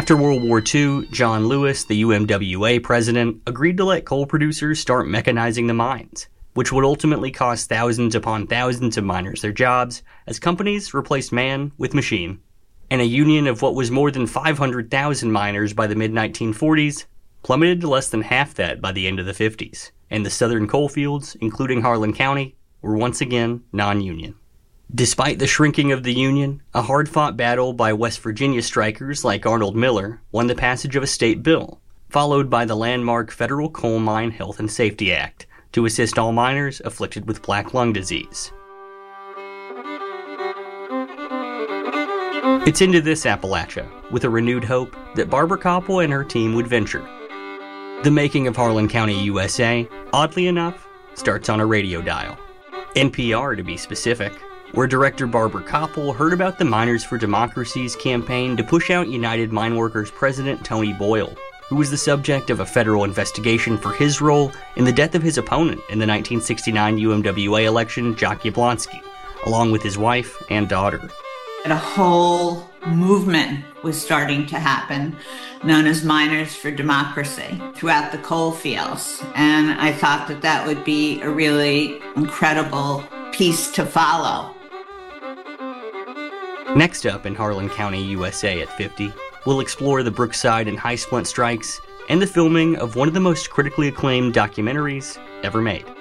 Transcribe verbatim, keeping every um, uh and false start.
After World War Two, John Lewis, the U M W A president, agreed to let coal producers start mechanizing the mines, which would ultimately cost thousands upon thousands of miners their jobs as companies replaced man with machine. And a union of what was more than five hundred thousand miners by the mid nineteen forties plummeted to less than half that by the end of the fifties, and the southern coal fields, including Harlan County, were once again non-union. Despite the shrinking of the Union, a hard-fought battle by West Virginia strikers like Arnold Miller won the passage of a state bill, followed by the landmark Federal Coal Mine Health and Safety Act to assist all miners afflicted with black lung disease. It's into this Appalachia, with a renewed hope that Barbara Koppel and her team would venture. The making of Harlan County, U S A, oddly enough, starts on a radio dial. N P R, to be specific, where director Barbara Koppel heard about the Miners for Democracy's campaign to push out United Mine Workers president Tony Boyle, who was the subject of a federal investigation for his role in the death of his opponent in the nineteen sixty-nine U M W A election, Jock Yablonsky, along with his wife and daughter. A whole movement was starting to happen, known as Miners for Democracy, throughout the coal fields. And I thought that that would be a really incredible piece to follow. Next up in Harlan County, U S A at fifty, we'll explore the Brookside and High Splint strikes and the filming of one of the most critically acclaimed documentaries ever made.